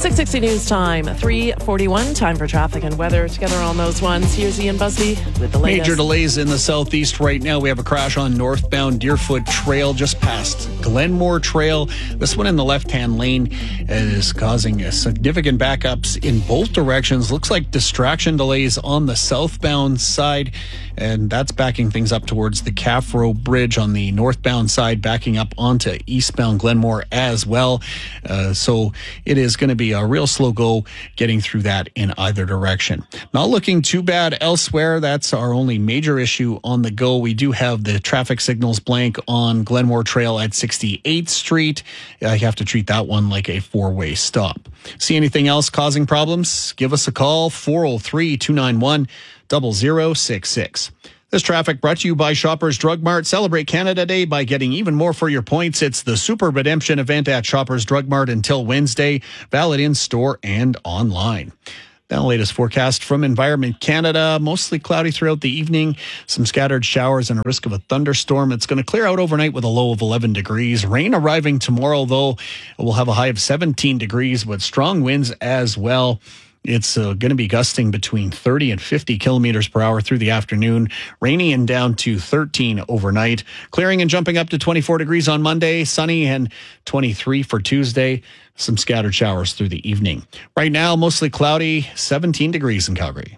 six sixty News Time, three forty-one. Time for traffic and weather. Together on those ones, here's Ian Busby with the latest. Major delays in the southeast right now. We have a crash on northbound Deerfoot Trail just past Glenmore Trail. This one in the left-hand lane is causing significant backups in both directions. Looks like distraction delays on the southbound side, and that's backing things up towards the Caffro Bridge on the northbound side, backing up onto eastbound Glenmore as well. Uh, so it is going to be a real slow go getting through that in either direction. Not looking too bad elsewhere. That's our only major issue on the go. We do have the traffic signals blank on Glenmore Trail at sixty-eighth Street. Uh, you have to treat that one like a four-way stop. See anything else causing problems? Give us a call, four oh three, two nine one, zero zero six six. This traffic brought to you by Shoppers Drug Mart. Celebrate Canada Day by getting even more for your points. It's the Super Redemption event at Shoppers Drug Mart until Wednesday. Valid in store and online. Now, the latest forecast from Environment Canada. Mostly cloudy throughout the evening. Some scattered showers and a risk of a thunderstorm. It's going to clear out overnight with a low of eleven degrees. Rain arriving tomorrow, though. We'll have a high of seventeen degrees with strong winds as well. It's uh, going to be gusting between thirty and fifty kilometers per hour through the afternoon. Rainy and down to thirteen overnight. Clearing and jumping up to twenty-four degrees on Monday. Sunny and twenty-three for Tuesday. Some scattered showers through the evening. Right now, mostly cloudy, seventeen degrees in Calgary.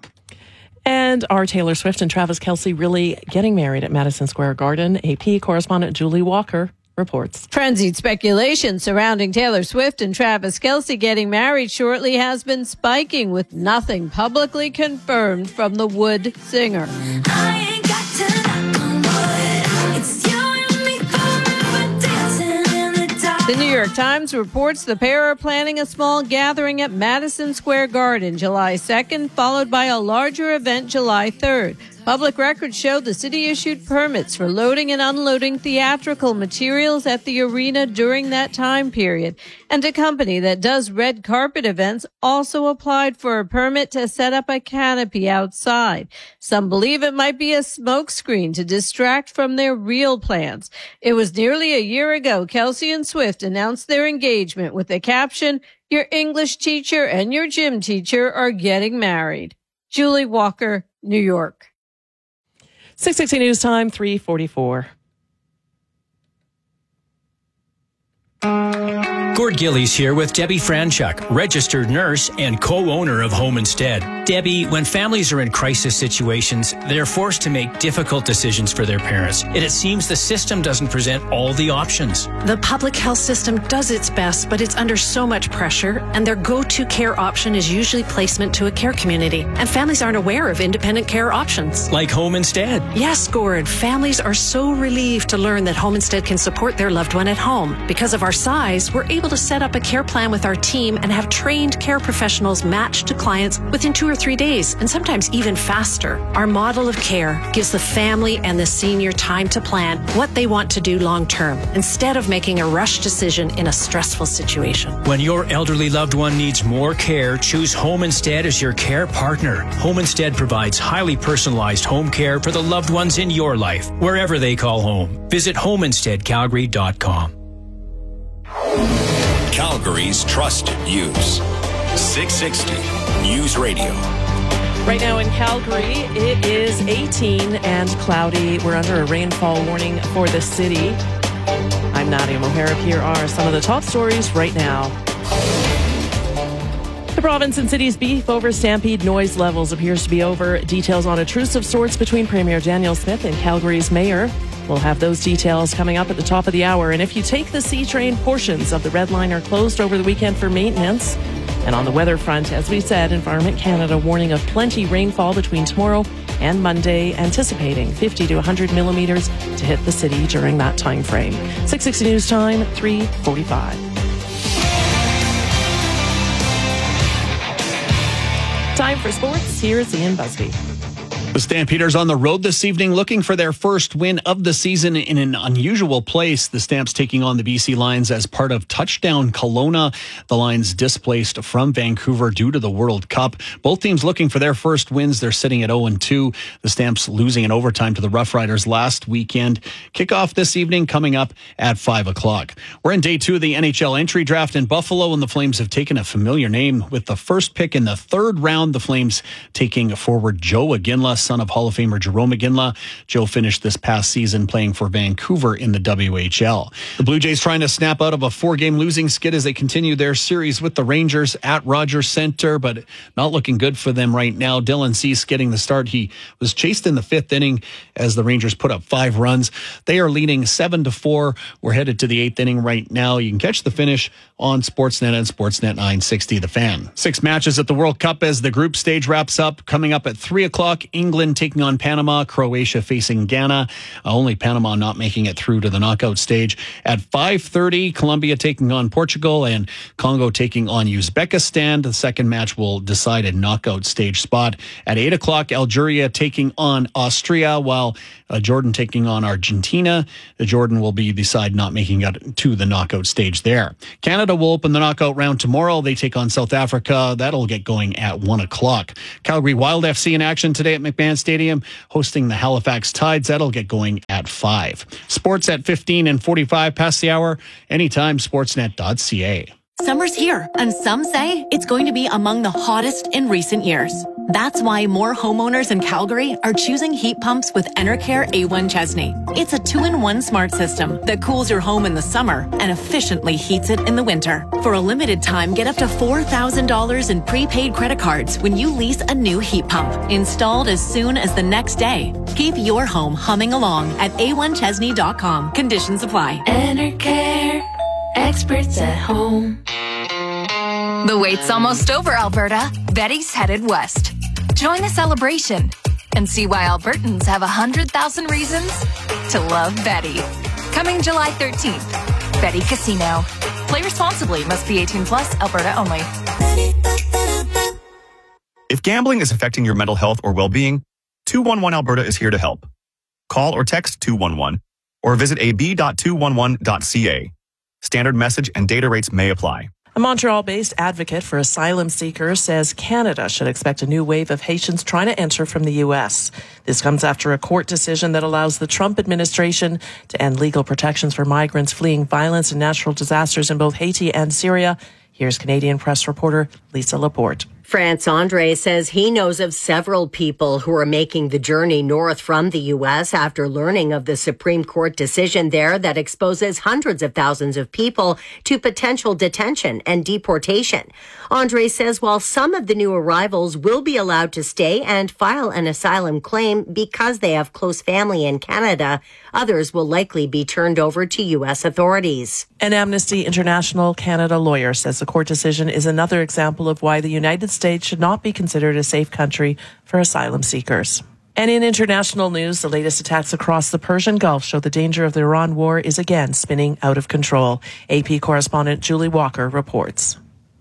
And are Taylor Swift and Travis Kelce really getting married at Madison Square Garden? A P correspondent Julie Walker reports. Frenzied speculation surrounding Taylor Swift and Travis Kelce getting married shortly has been spiking, with nothing publicly confirmed from the Wood singer. I ain't got to knock on wood. It's you and me forever dancing in the dark. The New York Times reports the pair are planning a small gathering at Madison Square Garden July second, followed by a larger event July third. Public records show the city issued permits for loading and unloading theatrical materials at the arena during that time period. And a company that does red carpet events also applied for a permit to set up a canopy outside. Some believe it might be a smokescreen to distract from their real plans. It was nearly a year ago Kelce and Swift announced their engagement with the caption, "Your English teacher and your gym teacher are getting married." Julie Walker, New York. six sixty News Time, three forty-four. Gord Gillies here with Debbie Franchuk, registered nurse and co-owner of Home Instead. Debbie, when families are in crisis situations, they're forced to make difficult decisions for their parents, and it seems the system doesn't present all the options. The public health system does its best, but it's under so much pressure, and their go-to care option is usually placement to a care community, and families aren't aware of independent care options. Like Home Instead. Yes, Gord. Families are so relieved to learn that Home Instead can support their loved one at home. Because of our size, we're able to set up a care plan with our team and have trained care professionals matched to clients within two or three days, and sometimes even faster. Our model of care gives the family and the senior time to plan what they want to do long term, instead of making a rush decision in a stressful situation. When your elderly loved one needs more care, choose Home Instead as your care partner. Home Instead provides highly personalized home care for the loved ones in your life, wherever they call home. Visit home instead calgary dot com. Calgary's trusted news. six sixty News Radio. Right now in Calgary, it is eighteen and cloudy. We're under a rainfall warning for the city. I'm Nadia Moharib. Here are some of the top stories right now. The province and city's beef over Stampede noise levels appears to be over. Details on a truce of sorts between Premier Danielle Smith and Calgary's mayor. We'll have those details coming up at the top of the hour. And if you take the C train, portions of the Red Line are closed over the weekend for maintenance. And on the weather front, as we said, Environment Canada warning of plenty rainfall between tomorrow and Monday, anticipating fifty to one hundred millimeters to hit the city during that time frame. six sixty News Time, three forty-five. Time for sports. Here's Ian Busby. The Stampeders on the road this evening looking for their first win of the season in an unusual place. The Stamps taking on the B C Lions as part of Touchdown Kelowna. The Lions displaced from Vancouver due to the World Cup. Both teams looking for their first wins. They're sitting at oh and two. The Stamps losing in overtime to the Rough Riders last weekend. Kickoff this evening coming up at five o'clock. We're in day two of the N H L entry draft in Buffalo, and the Flames have taken a familiar name with the first pick in the third round. The Flames taking forward Joe Iginla, son of Hall of Famer Jerome Iginla. Joe finished this past season playing for Vancouver in the W H L. The Blue Jays trying to snap out of a four-game losing skid as they continue their series with the Rangers at Rogers Center, but not looking good for them right now. Dylan Cease getting the start. He was chased in the fifth inning as the Rangers put up five runs. They are leading seven to four. We're headed to the eighth inning right now. You can catch the finish on Sportsnet and Sportsnet nine sixty The Fan. Six matches at the World Cup as the group stage wraps up. Coming up at three o'clock, England taking on Panama, Croatia facing Ghana. Uh, only Panama not making it through to the knockout stage. At five thirty, Colombia taking on Portugal and Congo taking on Uzbekistan. The second match will decide a knockout stage spot. At eight o'clock, Algeria taking on Austria, while uh, Jordan taking on Argentina. The Jordan will be the side not making it to the knockout stage there. Canada will open the knockout round tomorrow. They take on South Africa. That'll get going at one o'clock. Calgary Wild F C in action today at McMahon Stadium, hosting the Halifax Tides. That'll get going at five. Sports at fifteen and forty-five past the hour. Anytime, sportsnet dot c a. Summer's here, and some say it's going to be among the hottest in recent years. That's why more homeowners in Calgary are choosing heat pumps with Enercare A one Chesney. It's a two-in-one smart system that cools your home in the summer and efficiently heats it in the winter. For a limited time, get up to four thousand dollars in prepaid credit cards when you lease a new heat pump, installed as soon as the next day. Keep your home humming along at a one chesney dot com. Conditions apply. Enercare. Experts at home. The wait's almost over, Alberta. Betty's headed west. Join the celebration and see why Albertans have one hundred thousand reasons to love Betty. Coming July thirteenth. Betty Casino. Play responsibly. Must be eighteen plus. Alberta only. If gambling is affecting your mental health or well-being, two one one Alberta is here to help. Call or text two one one or visit a b dot two one one dot c a. Standard message and data rates may apply. A Montreal-based advocate for asylum seekers says Canada should expect a new wave of Haitians trying to enter from the U S. This comes after a court decision that allows the Trump administration to end legal protections for migrants fleeing violence and natural disasters in both Haiti and Syria. Here's Canadian press reporter Lisa Laporte. France Andre says he knows of several people who are making the journey north from the U S after learning of the Supreme Court decision there that exposes hundreds of thousands of people to potential detention and deportation. Andre says while some of the new arrivals will be allowed to stay and file an asylum claim because they have close family in Canada, others will likely be turned over to U S authorities. An Amnesty International Canada lawyer says the court decision is another example of why the United States should not be considered a safe country for asylum seekers. And in international news, the latest attacks across the Persian Gulf show the danger of the Iran war is again spinning out of control. A P correspondent Julie Walker reports.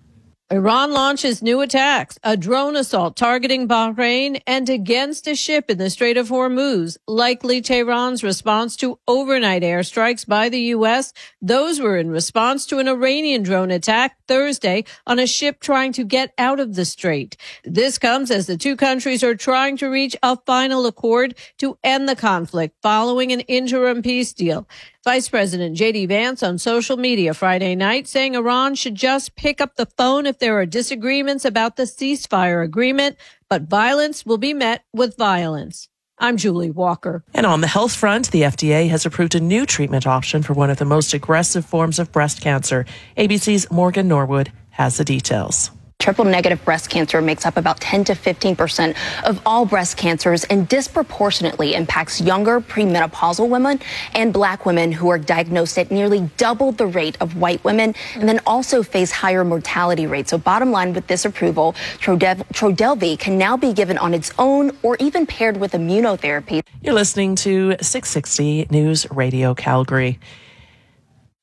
Iran launches new attacks, a drone assault targeting Bahrain and against a ship in the Strait of Hormuz, likely Tehran's response to overnight airstrikes by the U S. Those were in response to an Iranian drone attack Thursday on a ship trying to get out of the strait. This comes as the two countries are trying to reach a final accord to end the conflict following an interim peace deal. Vice President J D Vance on social media Friday night saying Iran should just pick up the phone if there are disagreements about the ceasefire agreement, but violence will be met with violence. I'm Julie Walker. And on the health front, the F D A has approved a new treatment option for one of the most aggressive forms of breast cancer. A B C's Morgan Norwood has the details. Triple negative breast cancer makes up about ten to fifteen percent of all breast cancers and disproportionately impacts younger premenopausal women and black women who are diagnosed at nearly double the rate of white women and then also face higher mortality rates. So bottom line with this approval, Trodev- Trodelvy can now be given on its own or even paired with immunotherapy. You're listening to six sixty News Radio Calgary.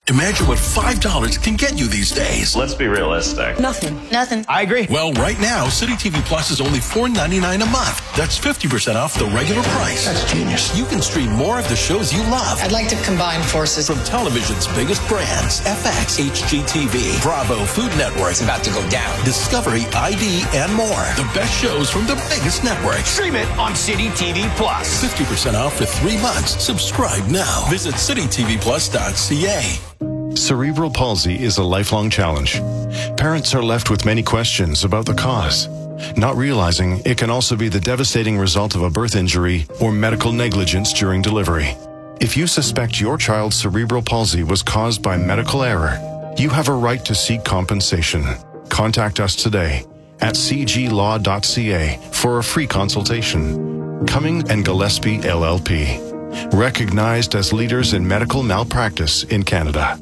Imagine what five dollars can get you these days. Let's be realistic. Nothing. Nothing. I agree. Well, right now, City T V Plus is only four ninety-nine a month. That's fifty percent off the regular price. That's genius. You can stream more of the shows you love. I'd like to combine forces. From television's biggest brands, F X, H G T V, Bravo, Food Network. It's about to go down. Discovery, I D, and more. The best shows from the biggest networks. Stream it on City T V Plus. fifty percent off for three months. Subscribe now. Visit city t v plus dot c a. Cerebral palsy is a lifelong challenge. Parents are left with many questions about the cause, not realizing it can also be the devastating result of a birth injury or medical negligence during delivery. If you suspect your child's cerebral palsy was caused by medical error, you have a right to seek compensation. Contact us today at c g law dot c a for a free consultation. Cumming and Gillespie L L P, recognized as leaders in medical malpractice in Canada.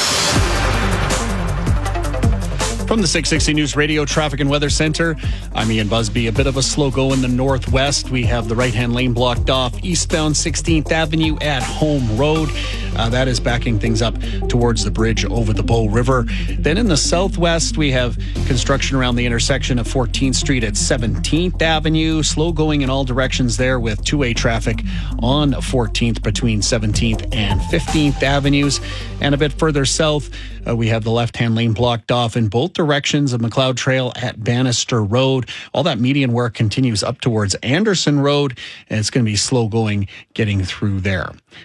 From the six sixty News Radio Traffic and Weather Center, I'm Ian Busby. A bit of a slow go in the northwest. We have the right-hand lane blocked off eastbound sixteenth Avenue at Home Road. Uh, that is backing things up towards the bridge over the Bow River. Then in the southwest, we have construction around the intersection of fourteenth Street at seventeenth Avenue. Slow going in all directions there with two-way traffic on fourteenth between seventeenth and fifteenth Avenues. And a bit further south, uh, we have the left-hand lane blocked off in both directions of McLeod Trail at Bannister Road. All that median work continues up towards Anderson Road, and it's going to be slow going getting through there.